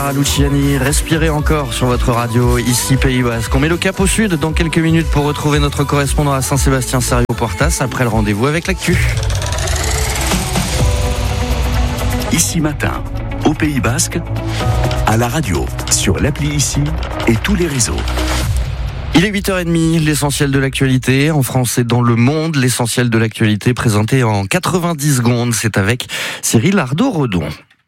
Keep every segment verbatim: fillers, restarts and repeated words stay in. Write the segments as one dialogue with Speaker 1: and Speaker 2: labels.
Speaker 1: Luciani, respirez encore sur votre radio, ici Pays Basque. On met le cap au sud dans quelques minutes pour retrouver notre correspondant à Saint-Sébastien, Sergio Portas, après le rendez-vous avec l'actu.
Speaker 2: Ici Matin, au Pays Basque, à la radio, sur l'appli Ici et tous les réseaux.
Speaker 1: Il est huit heures trente, l'essentiel de l'actualité en France et dans le monde. L'essentiel de l'actualité présenté en quatre-vingt-dix secondes, c'est avec Cyril Ardo-Redon.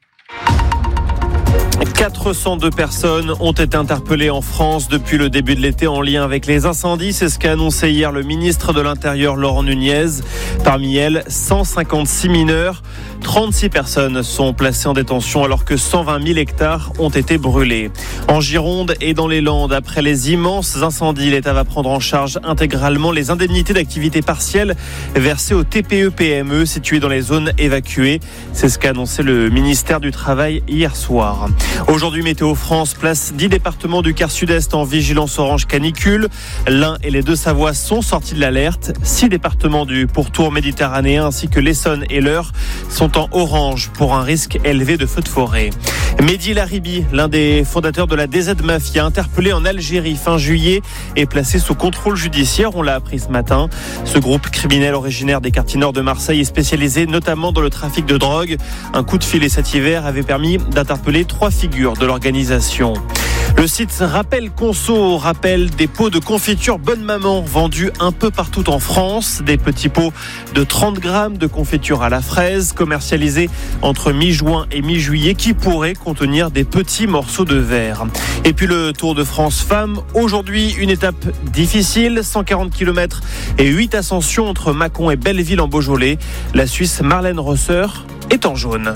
Speaker 3: quatre cent deux personnes ont été interpellées en France depuis le début de l'été en lien avec les incendies. C'est ce qu'a annoncé hier le ministre de l'Intérieur, Laurent Nunez. Parmi elles, cent cinquante-six mineurs. trente-six personnes sont placées en détention alors que cent vingt mille hectares ont été brûlés. En Gironde et dans les Landes, après les immenses incendies, l'État va prendre en charge intégralement les indemnités d'activité partielle versées aux T P E P M E situées dans les zones évacuées. C'est ce qu'a annoncé le ministère du Travail hier soir. Aujourd'hui, Météo France place dix départements du quart sud-est en vigilance orange canicule. L'Ain et les Deux-Savoie sont sortis de l'alerte. Six départements du pourtour méditerranéen ainsi que l'Essonne et l'Eure sont en orange pour un risque élevé de feux de forêt. Mehdi Laribi, l'un des fondateurs de la D Z Mafia, interpellé en Algérie fin juillet et placé sous contrôle judiciaire. On l'a appris ce matin. Ce groupe criminel originaire des quartiers nord de Marseille est spécialisé notamment dans le trafic de drogue. Un coup de filet cet hiver avait permis d'interpeller trois figures de l'organisation. Le site Rappel Conso rappelle des pots de confiture Bonne Maman vendus un peu partout en France. Des petits pots de trente grammes de confiture à la fraise commercialisés entre mi-juin et mi-juillet qui pourraient contenir des petits morceaux de verre. Et puis le Tour de France Femmes. Aujourd'hui, une étape difficile, cent quarante kilomètres et huit ascensions entre Mâcon et Belleville en Beaujolais. La Suisse Marlène Rosser est en jaune.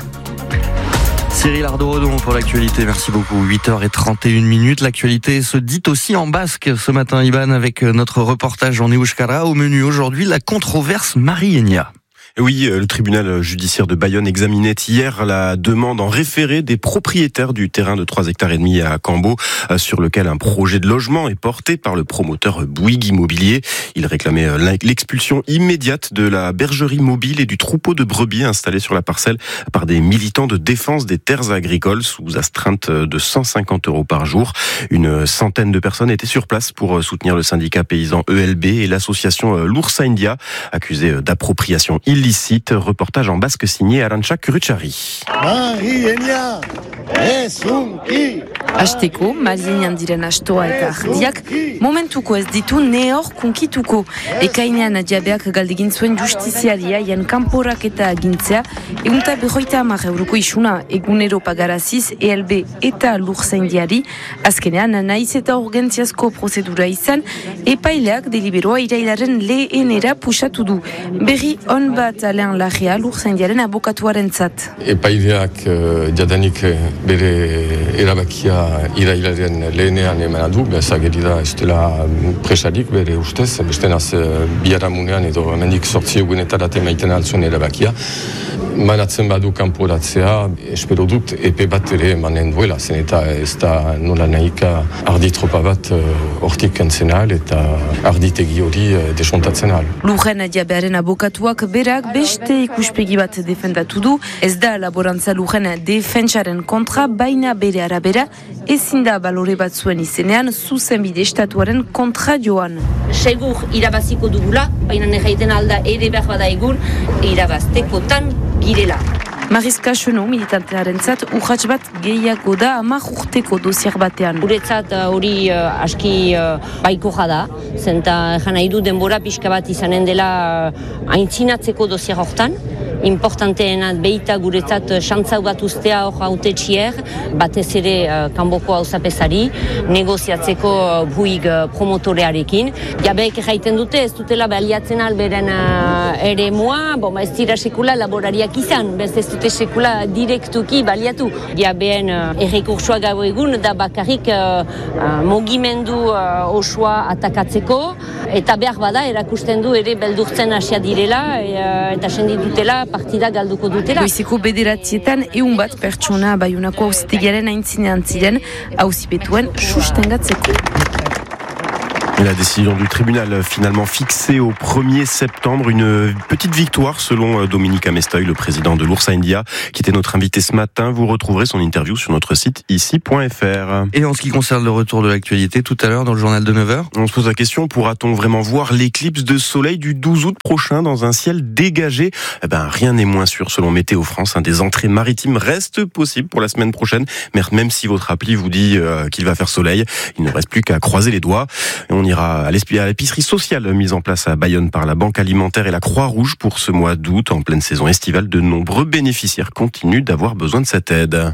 Speaker 1: Cyril Ardo-Redon pour l'actualité, merci beaucoup. huit heures trente et une minutes, l'actualité se dit aussi en basque ce matin, Iban, avec notre reportage en Euskara. Au menu aujourd'hui, la controverse Marienia.
Speaker 4: Oui, le tribunal judiciaire de Bayonne examinait hier la demande en référé des propriétaires du terrain de trois hectares et demi à Cambo, sur lequel un projet de logement est porté par le promoteur Bouygues Immobilier. Il réclamait l'expulsion immédiate de la bergerie mobile et du troupeau de brebis installé sur la parcelle par des militants de défense des terres agricoles sous astreinte de cent cinquante euros par jour. Une centaine de personnes étaient sur place pour soutenir le syndicat paysan E L B et l'association L'Ours India, accusée d'appropriation illicite. Illicite, reportage en basque signé Arantxa Kuruchari.
Speaker 5: Marienia, esunki.
Speaker 6: Asteko, Marienian diren astoa eta ardiak, momentuko ez ditu nehor kunkituko. Ekainean adiabeak galdegin zuen justiziaria jan kanporak eta agintzea, egunta berroita hamar euroko isuna egunero pagaraziz E L B eta Lurzaindiari, azkenean naiz eta urgentziazko prozedura izan, epaileak deliberoa irailaren lehenera pusatu du. Berri on bat Alain Larrea Lurzaindiaren abokatuaren zat.
Speaker 7: Epaileak uh, jadanik bere erabakia irailaren lehenean emana du, bezageri da ez dela presarik bere ustez, beste naz biharamunean edo hemendik sortzi egunetarat emaiten altzuen erabakia. Manatzen badu kanporatzea, espero dut epe bat ere emanen duela, zen eta ez da nola nahika arditropa bat hortik uh, kentzen ahal eta arditegi hori uh, desontatzen ahal.
Speaker 6: Lurren adiabearen abokatuak berak beste ikuspegi bat defendatu du, ez da laborantza lurren defentsaren kontra, baina bere arabera, ezin da balore bat zuen izenean, zuzenbide estatuaren kontra joan.
Speaker 8: Segur irabaziko dugula, baina negaiten alda ere behar bada egun, irabaztekotan girela.
Speaker 6: Mariska Xeno militantearen zat, urratx bat gehiago da amak urteko dosier batean.
Speaker 8: Guretzat hori uh, uh, aski uh, baiko jada, zenta jana idu denbora pixka bat izanen dela uh, aintzinatzeko dosier hortan. Importanteena behita guretzat xantzau bat ustea hor hautetxier, batez ere uh, kanboko hauzapezari, negoziatzeko uh, buig uh, promotorearekin. Jabeek jaiten dute, ez dutela baliatzen alberen uh, ere moa, bon, ez dira sekula laborariak izan, bez ez dute sekula direktuki baliatu. Jabeen uh, errekursua gau egun, da bakarrik uh, uh, mogimendu uh, osoa atakatzeko, eta behar bada erakusten du ere beldurtzen hasia direla, uh, eta sendi dutela partida galduko dutela.
Speaker 6: Goizeko bederatzietan ehun bat pertsona Baionako auzitegiaren aintzinean ziren auzipetuen sustengatzeko.
Speaker 4: Et la décision du tribunal finalement fixée au premier septembre, une petite victoire selon Dominique Amestoy, le président de l'Oursa India, qui était notre invité ce matin. Vous retrouverez son interview sur notre site ici point f r.
Speaker 1: Et en ce qui concerne le retour de l'actualité, tout à l'heure dans le journal de neuf heures,
Speaker 4: on se pose la question, pourra-t-on vraiment voir l'éclipse de soleil du douze août prochain dans un ciel dégagé? Eh ben, rien n'est moins sûr selon Météo France. Hein, des entrées maritimes restent possibles pour la semaine prochaine, mais même si votre appli vous dit euh, qu'il va faire soleil, il ne reste plus qu'à croiser les doigts. Et on ira à l'épicerie sociale mise en place à Bayonne par la Banque Alimentaire et la Croix-Rouge pour ce mois d'août. En pleine saison estivale, de nombreux bénéficiaires continuent d'avoir besoin de cette aide.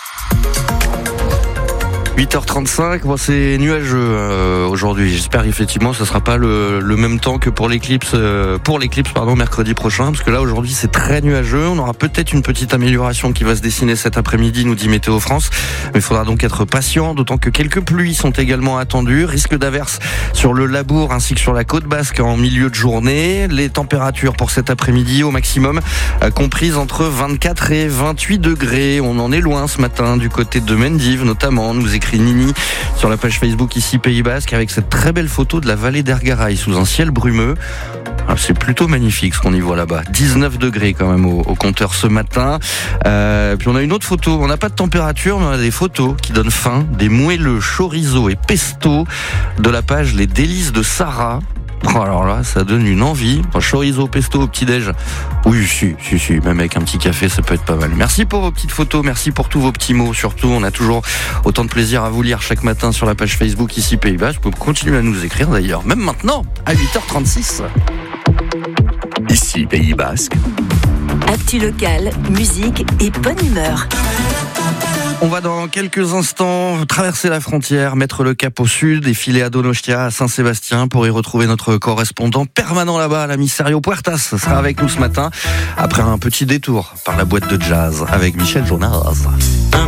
Speaker 1: huit heures trente-cinq, bon, c'est nuageux euh, aujourd'hui. J'espère effectivement que ce sera pas le, le même temps que pour l'éclipse, euh, pour l'éclipse pardon, mercredi prochain, parce que là aujourd'hui c'est très nuageux. On aura peut-être une petite amélioration qui va se dessiner cet après-midi, nous dit Météo France. Mais il faudra donc être patient, d'autant que quelques pluies sont également attendues. Risque d'averse sur le Labour ainsi que sur la côte basque en milieu de journée. Les températures pour cet après-midi au maximum euh, comprises entre vingt-quatre et vingt-huit degrés. On en est loin ce matin du côté de Mendive notamment. Nous écrit Nini sur la page Facebook ici Pays Basque avec cette très belle photo de la vallée d'Ergaray sous un ciel brumeux. Alors, c'est plutôt magnifique ce qu'on y voit là-bas. dix-neuf degrés quand même au, au compteur ce matin. Euh, puis on a une autre photo. On n'a pas de température, mais on a des photos qui donnent faim. Des moelleux, chorizo et pesto de la page Les Délices de Sarah. Oh, alors là, ça donne une envie. Chorizo, pesto au petit-déj. Oui, si, si, si. Même avec un petit café, ça peut être pas mal. Merci pour vos petites photos. Merci pour tous vos petits mots. Surtout, on a toujours autant de plaisir à vous lire chaque matin sur la page Facebook ici Pays Basque. Vous pouvez continuer à nous écrire d'ailleurs, même maintenant, à huit heures trente-six.
Speaker 2: Ici Pays Basque.
Speaker 9: Actu locale, musique et bonne humeur.
Speaker 1: On va dans quelques instants traverser la frontière, mettre le cap au sud et filer à Donostia, à Saint-Sébastien, pour y retrouver notre correspondant permanent là-bas, l'ami Sergio Puertas, sera avec nous ce matin, après un petit détour par la boîte de jazz avec Michel Jonas.